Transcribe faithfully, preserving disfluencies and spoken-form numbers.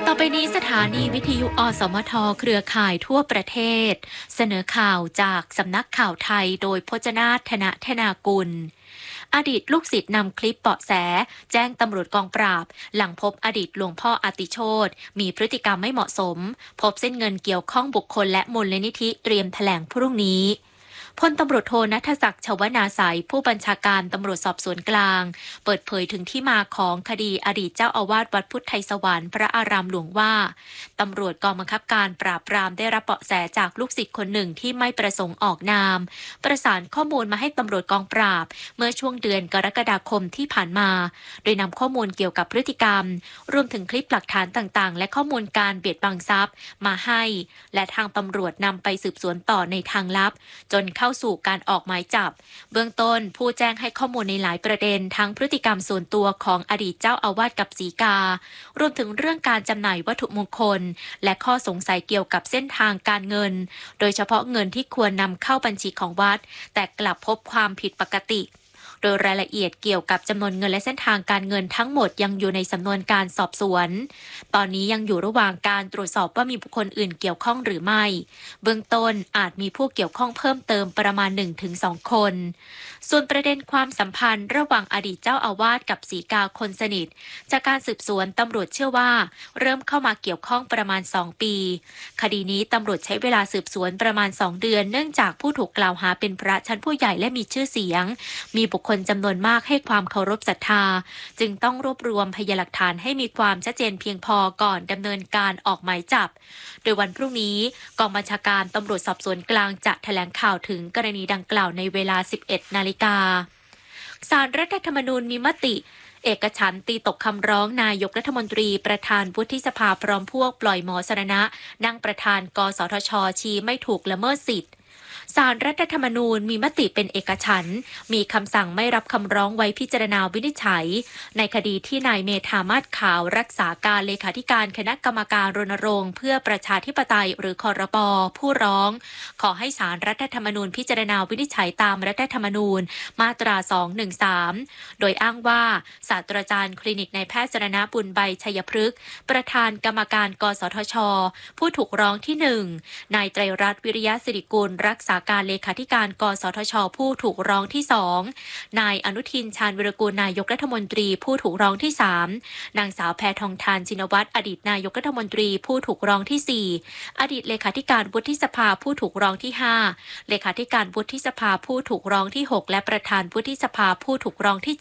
ต่อไปนี้สถานีวิทยุอสมทเครือข่ายทั่วประเทศเสนอข่าวจากสำนักข่าวไทยโดยพจนาถ ธนธนากุลอดีตลูกศิษย์นำคลิปเบาะแสแจ้งตำรวจกองปราบหลังพบอดีตหลวงพ่ออาติโชติมีพฤติกรรมไม่เหมาะสมพบเส้นเงินเกี่ยวข้องบุคคลและมูลนิธิเตรียมแถลงพรุ่งนี้พลตำรวจโทณัฐศักดิ์ชวนาสายผู้บัญชาการตำรวจสอบสวนกลางเปิดเผยถึงที่มาของคดีอดีตเจ้าอาวาสวัดพุทธไทยสวรรค์พระอารามหลวงว่าตำรวจกองบังคับการปราบปรามได้รับเบาะแสจากลูกศิษย์คนหนึ่งที่ไม่ประสงค์ออกนามประสานข้อมูลมาให้ตำรวจกองปราบเมื่อช่วงเดือนกรกฎาคมที่ผ่านมาโดยนำข้อมูลเกี่ยวกับพฤติกรรมรวมถึงคลิปหลักฐานต่างๆและข้อมูลการเบียดบังทรัพย์มาให้และทางตำรวจนำไปสืบสวนต่อในทางลับจนเข้าสู่การออกหมายจับเบื้องต้นผู้แจ้งให้ข้อมูลในหลายประเด็นทั้งพฤติกรรมส่วนตัวของอดีตเจ้าอาวาสกับศรีการวมถึงเรื่องการจำหน่ายวัตถุมงคลและข้อสงสัยเกี่ยวกับเส้นทางการเงินโดยเฉพาะเงินที่ควรนำเข้าบัญชีของวัดแต่กลับพบความผิดปกติโดยรายละเอียดเกี่ยวกับจำนวนเงินและเส้นทางการเงินทั้งหมดยังอยู่ในสำนวนการสอบสวนตอนนี้ยังอยู่ระหว่างการตรวจสอบว่ามีบุคคลอื่นเกี่ยวข้องหรือไม่เบื้องต้นอาจมีผู้เกี่ยวข้องเพิ่มเติมประมาณ หนึ่งถึงสอง คนส่วนประเด็นความสัมพันธ์ระหว่างอดีตเจ้าอาวาสกับศรีกาคนสนิทจากการสืบสวนตำรวจเชื่อว่าเริ่มเข้ามาเกี่ยวข้องประมาณสองปีคดีนี้ตำรวจใช้เวลาสืบสวนประมาณสองเดือนเนื่องจากผู้ถูกกล่าวหาเป็นพระชั้นผู้ใหญ่และมีชื่อเสียงมีบุคคลจำนวนมากให้ความเคารพศรัทธาจึงต้องรวบรวมพยานหลักฐานให้มีความชัดเจนเพียงพอก่อนดำเนินการออกหมายจับโดยวันพรุ่งนี้กองบัญชาการตำรวจสอบสวนกลางจะแถลงข่าวถึงกรณีดังกล่าวในเวลา สิบเอ็ดนาฬิกาศาลรัฐธรรมนูญมีมติเอกฉันท์ตีตกคำร้องนายกรัฐมนตรีประธานวุฒิสภาพร้อมพวกปล่อยหมอสรณะนั่งประธานกสทช.ชี้ไม่ถูกละเมิดสิทธิศาลรัฐธรรมนูญมีมติเป็นเอกฉันท์มีคำสั่งไม่รับคำร้องไว้พิจารณาวินิจฉัยในคดีที่นายเมธามาศขาวรักษาการเลขาธิการคณะกรรมการรณรงค์เพื่อประชาธิปไตยหรือครป.ผู้ร้องขอให้ศาลรัฐธรรมนูญพิจารณาวินิจฉัยตามรัฐธรรมนูญมาตราสองหนึ่งสามโดยอ้างว่าศาสตราจารย์คลินิกนายแพทย์สรณบุญใบชัยพฤกษ์ประธานกรรมการกสทช.ผู้ถูกร้องที่หนึ่งนายไตรรัตน์วิริยะสิริกุลรักษาการเลขาธิการกสทช.ผู้ถูกร้องที่สองนายอนุทินชาญวิรากูลนายกรัฐมนตรีผู้ถูกร้องที่สามนางสาวแพทองธารชินวัตรอดีตนายกรัฐมนตรีผู้ถูกร้องที่สี่อดีตเลขาธิการวุฒิสภาผู้ถูกร้องที่ห้าเลขาธิการวุฒิสภาผู้ถูกร้องที่หกและประธานวุฒิสภาผู้ถูกร้องที่